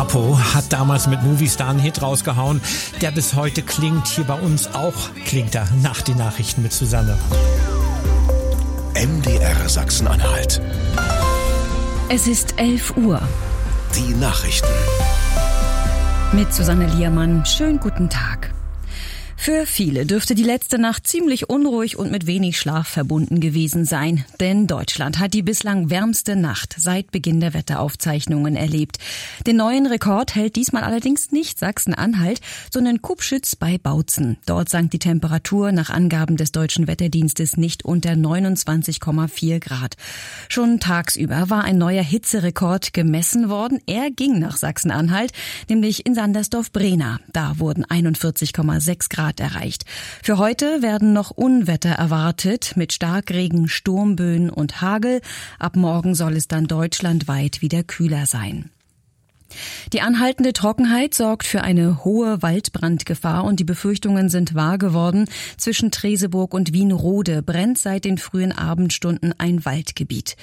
Capo hat damals mit Movistar einen Hit rausgehauen, der bis heute klingt. Hier bei uns auch klingt er nach den Nachrichten mit Susanne. MDR Sachsen-Anhalt. Es ist 11 Uhr. Die Nachrichten. Mit Susanne Liermann. Schönen guten Tag. Für viele dürfte die letzte Nacht ziemlich unruhig und mit wenig Schlaf verbunden gewesen sein. Denn Deutschland hat die bislang wärmste Nacht seit Beginn der Wetteraufzeichnungen erlebt. Den neuen Rekord hält diesmal allerdings nicht Sachsen-Anhalt, sondern Kupschütz bei Bautzen. Dort sank die Temperatur nach Angaben des Deutschen Wetterdienstes nicht unter 29,4 Grad. Schon tagsüber war ein neuer Hitzerekord gemessen worden. Er ging nach Sachsen-Anhalt, nämlich in Sandersdorf-Brena. Da wurden 41,6 Grad erreicht. Für heute werden noch Unwetter erwartet mit Starkregen, Sturmböen und Hagel. Ab morgen soll es dann deutschlandweit wieder kühler sein. Die anhaltende Trockenheit sorgt für eine hohe Waldbrandgefahr und die Befürchtungen sind wahr geworden. Zwischen Treseburg und Wienrode brennt seit den frühen Abendstunden ein Waldgebiet.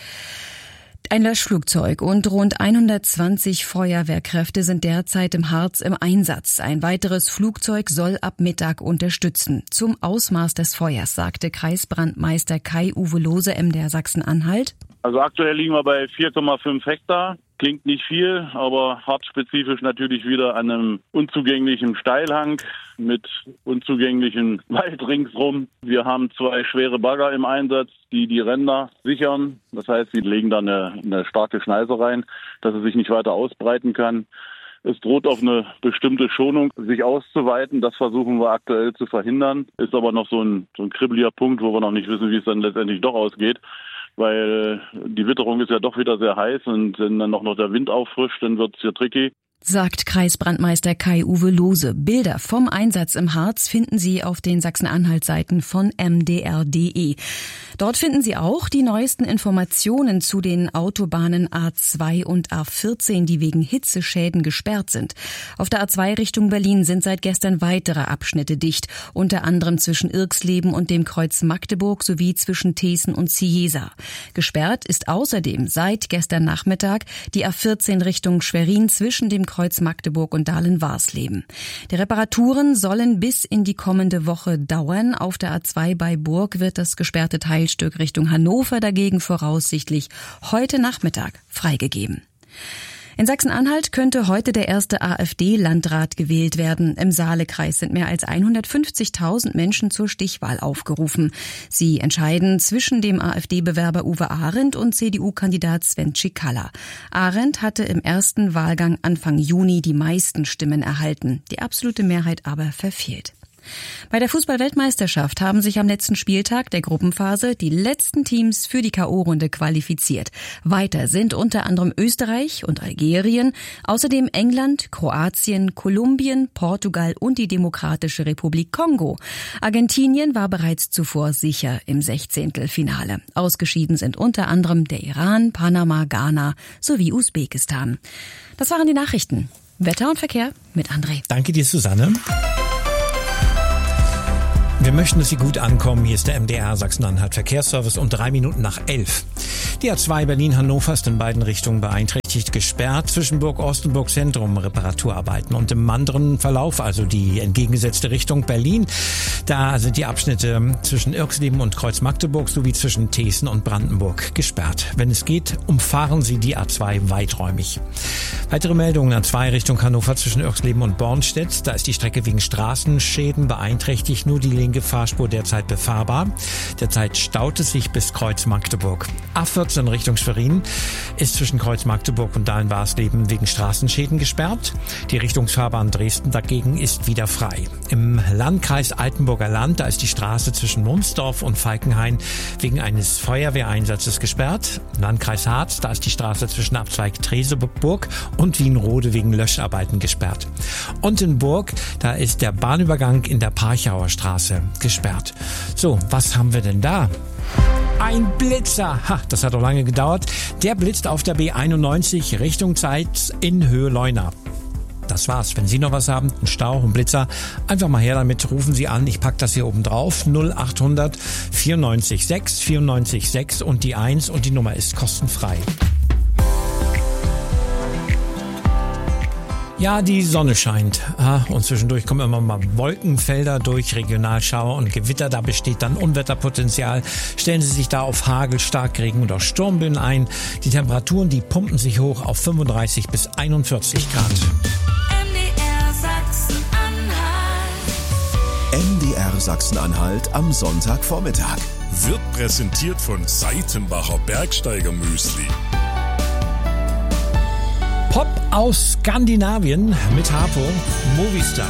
Ein Löschflugzeug und rund 120 Feuerwehrkräfte sind derzeit im Harz im Einsatz. Ein weiteres Flugzeug soll ab Mittag unterstützen. Zum Ausmaß des Feuers sagte Kreisbrandmeister Kai-Uwe Lohse, MDR Sachsen-Anhalt. Also aktuell liegen wir bei 4,5 Hektar. Klingt nicht viel, aber hartspezifisch natürlich wieder an einem unzugänglichen Steilhang mit unzugänglichem Wald ringsrum. Wir haben 2 schwere Bagger im Einsatz, die die Ränder sichern. Das heißt, sie legen da eine starke Schneise rein, dass es sich nicht weiter ausbreiten kann. Es droht auf eine bestimmte Schonung sich auszuweiten. Das versuchen wir aktuell zu verhindern. Ist aber noch so ein kribbeliger Punkt, wo wir noch nicht wissen, wie es dann letztendlich doch ausgeht. Weil die Witterung ist ja doch wieder sehr heiß und wenn dann noch der Wind auffrischt, dann wird es hier tricky. Sagt Kreisbrandmeister Kai-Uwe Lohse. Bilder vom Einsatz im Harz finden Sie auf den Sachsen-Anhalt-Seiten von mdr.de. Dort finden Sie auch die neuesten Informationen zu den Autobahnen A2 und A14, die wegen Hitzeschäden gesperrt sind. Auf der A2 Richtung Berlin sind seit gestern weitere Abschnitte dicht, unter anderem zwischen Irxleben und dem Kreuz Magdeburg sowie zwischen Thesen und Cieza. Gesperrt ist außerdem seit gestern Nachmittag die A14 Richtung Schwerin zwischen dem Kreuz Magdeburg und Dahlen-Warsleben. Die Reparaturen sollen bis in die kommende Woche dauern. Auf der A2 bei Burg wird das gesperrte Teilstück Richtung Hannover dagegen voraussichtlich heute Nachmittag freigegeben. In Sachsen-Anhalt könnte heute der erste AfD-Landrat gewählt werden. Im Saalekreis sind mehr als 150.000 Menschen zur Stichwahl aufgerufen. Sie entscheiden zwischen dem AfD-Bewerber Uwe Arendt und CDU-Kandidat Sven Cicala. Arendt hatte im ersten Wahlgang Anfang Juni die meisten Stimmen erhalten, die absolute Mehrheit aber verfehlt. Bei der Fußball-Weltmeisterschaft haben sich am letzten Spieltag der Gruppenphase die letzten Teams für die K.O.-Runde qualifiziert. Weiter sind unter anderem Österreich und Algerien, außerdem England, Kroatien, Kolumbien, Portugal und die Demokratische Republik Kongo. Argentinien war bereits zuvor sicher im 16. Finale. Ausgeschieden sind unter anderem der Iran, Panama, Ghana sowie Usbekistan. Das waren die Nachrichten. Wetter und Verkehr mit André. Danke dir, Susanne. Wir möchten, dass Sie gut ankommen. Hier ist der MDR Sachsen-Anhalt Verkehrsservice um 3 Minuten nach 11. Die A2 Berlin-Hannover ist in beiden Richtungen beeinträchtigt gesperrt. Zwischen Burg-Ost und Burg-Zentrum Reparaturarbeiten. Und im anderen Verlauf, also die entgegengesetzte Richtung Berlin, da sind die Abschnitte zwischen Irxleben und Kreuz Magdeburg sowie zwischen Thesen und Brandenburg gesperrt. Wenn es geht, umfahren Sie die A2 weiträumig. Weitere Meldungen A2 Richtung Hannover zwischen Irxleben und Bornstedt. Da ist die Strecke wegen Straßenschäden beeinträchtigt. Nur die linke Fahrspur derzeit befahrbar. Derzeit staut es sich bis Kreuz Magdeburg. A14 Richtung Schwerin ist zwischen Kreuz Magdeburg und Dahlen-Warsleben wegen Straßenschäden gesperrt. Die Richtungsfahrbahn Dresden dagegen ist wieder frei. Im Landkreis Altenburger Land, da ist die Straße zwischen Mumsdorf und Falkenhain wegen eines Feuerwehreinsatzes gesperrt. Im Landkreis Harz, da ist die Straße zwischen Abzweig Treseburg und Wienrode wegen Löscharbeiten gesperrt. Und in Burg, da ist der Bahnübergang in der Parchauer Straße gesperrt. So, was haben wir denn da? Ein Blitzer. Das hat doch lange gedauert. Der blitzt auf der B91 Richtung Zeitz in Höhe Leuna. Das war's. Wenn Sie noch was haben, einen Stau, einen Blitzer, einfach mal her damit, rufen Sie an. Ich pack das hier oben drauf. 0800 94 6 94 6 und die 1 und die Nummer ist kostenfrei. Ja, die Sonne scheint und zwischendurch kommen immer mal Wolkenfelder durch, Regionalschauer und Gewitter. Da besteht dann Unwetterpotenzial. Stellen Sie sich da auf Hagel, Starkregen und auch Sturmböen ein. Die Temperaturen, die pumpen sich hoch auf 35 bis 41 Grad. MDR Sachsen-Anhalt. MDR Sachsen-Anhalt am Sonntagvormittag. Wird präsentiert von Seitenbacher Bergsteigermüsli. Pop aus Skandinavien mit Harpo, Movistar.